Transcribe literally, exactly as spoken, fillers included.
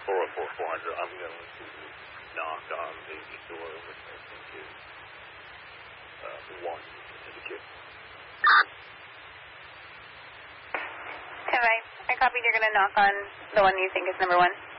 four oh four four hundred. I'm going to knock on the door, which I think is uh, one syndicate. Ten five. I copied. You're going to knock on the one you think is number one.